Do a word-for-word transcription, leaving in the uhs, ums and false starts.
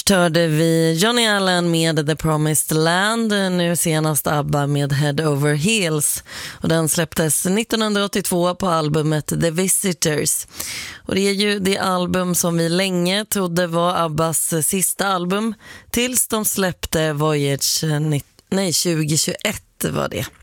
Först hörde vi Johnny Allen med The Promised Land, nu senast ABBA med Head Over Heels. Och den släpptes nittonhundraåttiotvå på albumet The Visitors. Och det är ju det album som vi länge trodde var ABBAs sista album, tills de släppte Voyage, nej, tjugohundratjugoett var det.